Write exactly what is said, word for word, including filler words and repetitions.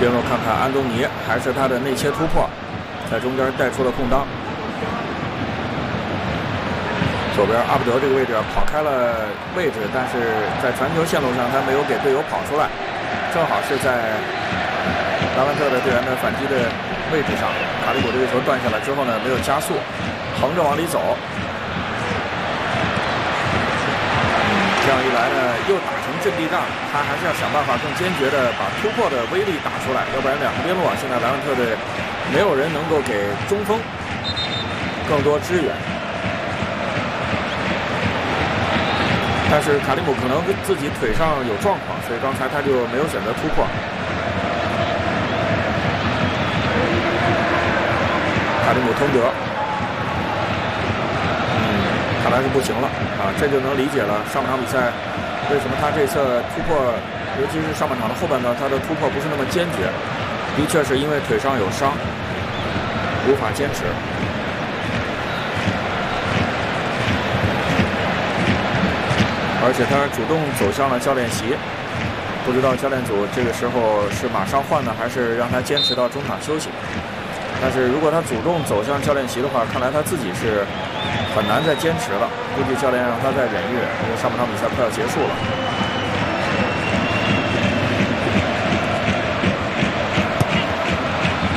边路看看安东尼，还是他的内切突破，在中间带出了空当。左边阿布德这个位置跑开了位置，但是在传球线路上他没有给队友跑出来，正好是在拉万特的队员的反击的位置上。卡利古这个球断下来之后呢，没有加速，横着往里走。这样一来呢，又打成阵地战，他还是要想办法更坚决的把突破的威力打出来，要不然两个边路啊，现在莱万特队没有人能够给中锋更多支援。但是卡利姆可能自己腿上有状况，所以刚才他就没有选择突破。卡利姆通德。看来是不行了啊，这就能理解了上半场比赛为什么他这次突破，尤其是上半场的后半段，他的突破不是那么坚决，的确是因为腿上有伤，无法坚持。而且他主动走向了教练席，不知道教练组这个时候是马上换呢，还是让他坚持到中场休息。但是如果他主动走向教练席的话，看来他自己是很难再坚持了，估计教练让他再忍一忍，因为上半场比赛快要结束了。